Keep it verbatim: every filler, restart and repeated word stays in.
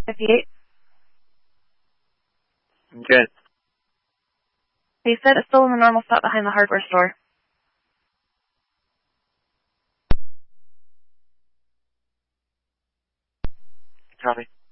fifty-eight. Good. They said it's still in the normal spot behind the hardware store. Copy.